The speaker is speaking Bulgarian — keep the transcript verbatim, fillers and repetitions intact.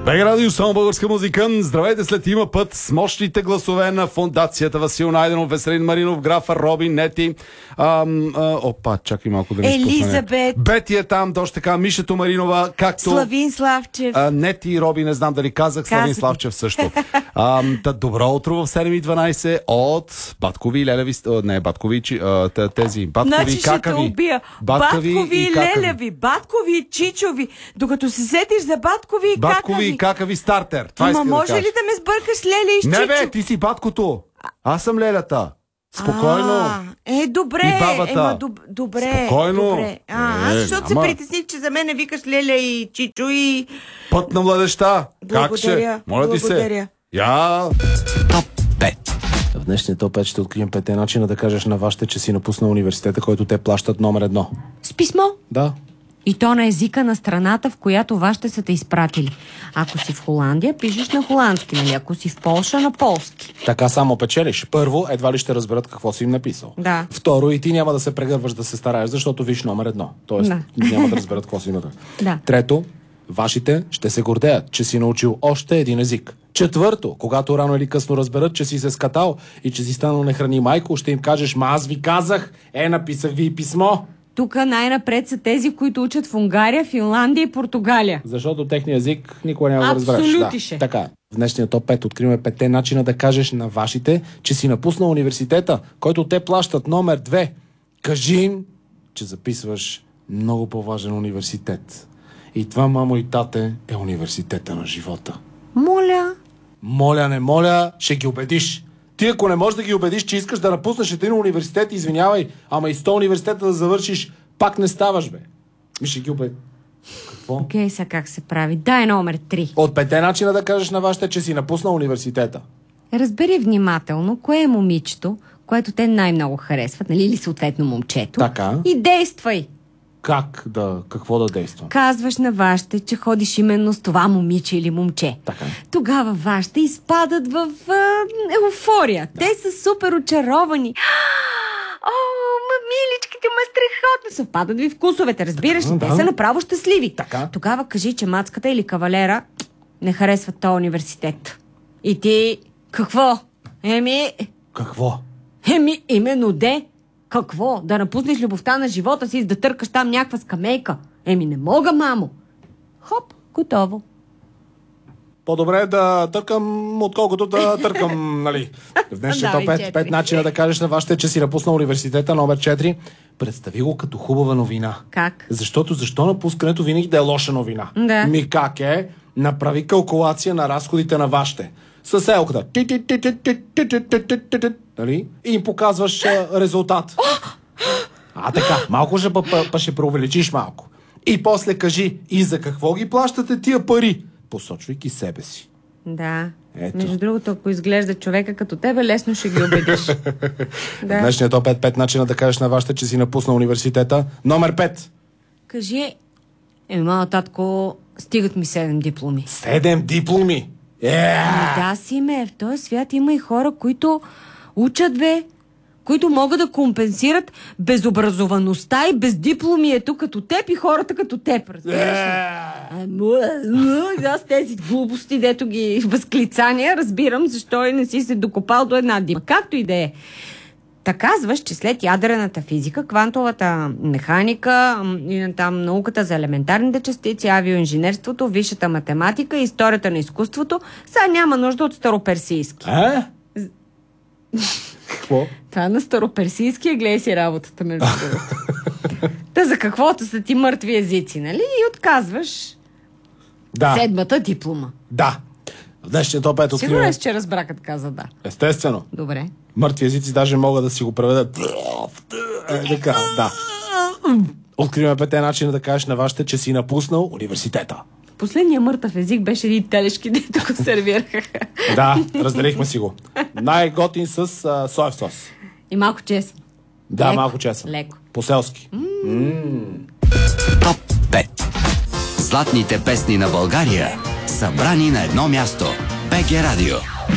БГ Радио, само българска музика. Здравейте след има път с мощните гласове на фондацията Васил Найденов, Веселин Маринов, графа Роби, Нети. Ам, а, опа, чакай малко да не спусна. Елизабет. Бети е там, точно така, Мишето Маринова, както... Славин Славчев. А, Нети и Роби, не знам дали казах, Казах. Славин Славчев също. Ам, та, добро утро в седем и дванайсет от Баткови, Лелеви, не, Баткови, а, тези, Баткови, Значи Какави. ще те убия. Баткови, Баткови и и Какави. Лелеви, Баткови и Чичови. Докато се сетиш за Баткови и Баткови Какави. и Какави стартер. Това Ама иска да може кажа. ли да ме сбъркаш с Леле и с Чичо? Не бе, ти си баткото. Аз съм Лелята. Спокойно. А, е, добре. И бабата. Ема, доб- добре. Спокойно. Добре. А, аз Е, защото ама- се притесних, че за мен викаш Леля и Чичо и... Път на младеща. Как ще? Благодаря. Моля ти се. Благодаря. Я... Топ пет. В днешния топ пет ще открием петте начина да кажеш на вашите, че си напуснал университета, който те плащат номер едно. С писмо. Да. И то на езика на страната, в която вашите са те изпратили. Ако си в Холандия, пишеш на холандски, нали? Ако си в Полша, на полски. Така само печелиш. Първо, едва ли ще разберат какво си им написал. Да. Второ, и ти няма да се прегърваш да се стараеш, защото виж номер едно. Тоест, Да. няма да разберат какво си им написал. Да. Трето, вашите ще се гордеят, че си научил още един език. Четвърто, когато рано или късно разберат, че си се скатал и че си станал нехрани майко, ще им кажеш: ма аз ви казах, е, написах ви и писмо. Тук най-напред са тези, които учат в Унгария, Финландия и Португалия. Защото техния език никога няма да разбереш. Абсолютише. Да. Така, в днешния топ пет откриваме петте начина да кажеш на вашите, че си напуснал университета, който те плащат. Номер две. Кажи им, че записваш много по-важен университет. И това, мамо и тате, е университета на живота. Моля. Моля, не моля, ще ги убедиш. Ти ако не можеш да ги убедиш, че искаш да напуснеш един университет, извинявай, ама и сто университета да завършиш, пак не ставаш, бе. Ми ще ги убеди. Какво? Окей, okay, сега как се прави? Дай номер три. От петте начина да кажеш на вашите, че си напуснал университета. Разбери внимателно, кое е момичето, което те най-много харесват, нали, или съответно момчето. Така. И действай. Как да, какво да действам? Казваш на вашите, че ходиш именно с това момиче или момче. Така. Тогава вашите изпадат в а, еуфория. Да. Те са супер очаровани. О, ма миличките, ма страхотно. Съвпадат ви вкусовете, разбираш ли? А, Те да. са направо щастливи. Така. Тогава кажи, че мацката или кавалера не харесват този университет. И ти, какво? Еми, Какво? еми, именно де. Какво? Да напуснеш любовта на живота си, да търкаш там някаква скамейка? Еми, не мога, мамо. Хоп, готово. По-добре е да търкам, отколкото да търкам, нали? В днешния Давай, топ пет, четири. пет начина да кажеш на вашите, че си напуснал университета. Номер четири. Представи го като хубава новина. Как? Защото защо напускането винаги да е лоша новина? Да. Ми как е? Направи калкулация на разходите на вашите. С елката. Нали? И им показваш а, резултат. А така, малко ще, па, па, ще преувеличиш малко. И после кажи, и за какво ги плащате тия пари? Посочвайки себе си. Да. Ето. Между другото, ако изглежда човека като тебе, лесно ще ги убедиш. Да. Днешният топ пет, пет начина да кажеш на вашите, че си напуснал университета. Номер пет. Кажи, е, мала татко, стигат ми седем дипломи. Седем дипломи. Yeah! Ами да, си ме, в този свят има и хора, които учат, бе, които могат да компенсират безобразоваността и бездипломието като теб и хората като теб, разбираш ли? Yeah! Ама, аз тези глупости, дето ги възклицания, разбирам защо и не си се докопал до една дима. Както и да е. Та казваш, че след ядрената физика, квантовата механика, и там науката за елементарните частици, авиоинженерството, висшата математика и историята на изкуството, сега няма нужда от староперсийски. А? Какво? Това е на староперсийския, гледай си работата, между другото. Та за каквото са ти мъртви езици, нали? И отказваш Да. седмата диплома. Да. В днешния топ пет Сигурен откриваме. си, че разбракът каза да. Естествено. Добре. Мъртви езици даже могат да си го преведат. Е, така, да. Откриваме петте начина да кажеш на вашите, че си напуснал университета. Последният мъртъв език беше един телешки, дето го сервираха. Да, разделихме си го. Най-готин с а, соев сос. И малко чесън. Да, Леко, малко чесън. леко. По-селски. Топ пет. Златните песни на България, събрани на едно място. БГ Радио.